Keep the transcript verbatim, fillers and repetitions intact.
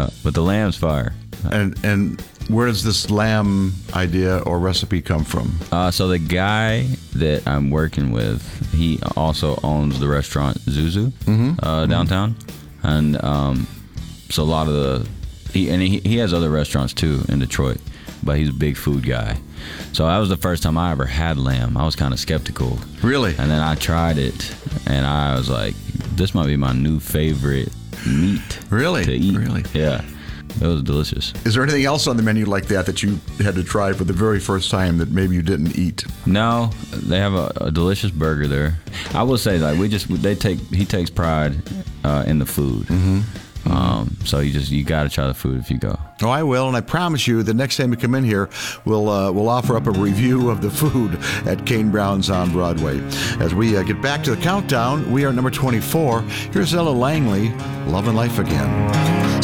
Yeah, but the lamb's fire. And and where does this lamb idea or recipe come from? Uh, so the guy that I'm working with, he also owns the restaurant Zuzu mm-hmm. uh, downtown, mm-hmm. and um, so a lot of the he and he, he has other restaurants too in Detroit, but he's a big food guy. So that was the first time I ever had lamb. I was kind of skeptical. Really? And then I tried it, and I was like, this might be my new favorite meat. Really? To eat. Really? Yeah. It was delicious. Is there anything else on the menu like that that you had to try for the very first time that maybe you didn't eat? No, they have a, a delicious burger there. I will say, like, we just they take he takes pride uh, in the food. Mm-hmm. Um, so you just you got to try the food if you go. Oh, I will, and I promise you, the next time we come in here, we'll uh, we'll offer up a review of the food at Kane Brown's on Broadway. As we uh, get back to the countdown, we are number twenty-four. Here's Ella Langley, Love and Life Again.